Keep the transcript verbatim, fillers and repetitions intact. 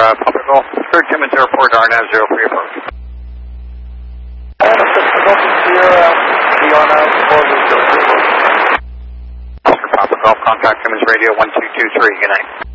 uh, Papa Golf, third Timmins Airport, R N A V zero three approach. And Oscar Papa Golf, contact Timmins Radio one two two three, good night.